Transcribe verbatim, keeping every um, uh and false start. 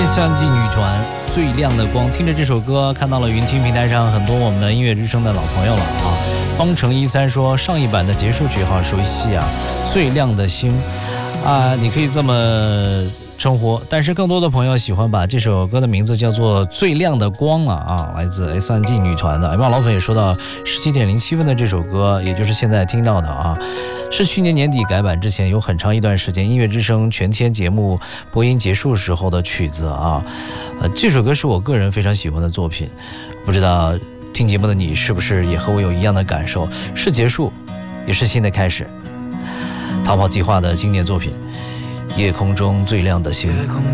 S M G 女团最亮的光，听着这首歌，看到了云听平台上很多我们的音乐之声的老朋友了啊。方程一三说，上一版的结束曲好熟悉啊，最亮的星啊，你可以这么称呼，但是更多的朋友喜欢把这首歌的名字叫做最亮的光了啊，来自 S M G 女团的。M 老粉也说到十七点零七分的这首歌，也就是现在听到的啊，是去年年底改版之前有很长一段时间音乐之声全天节目播音结束时候的曲子啊。呃，这首歌是我个人非常喜欢的作品，不知道听节目的你是不是也和我有一样的感受，是结束也是新的开始。逃跑计划的经典作品，夜空中最亮的星。 夜空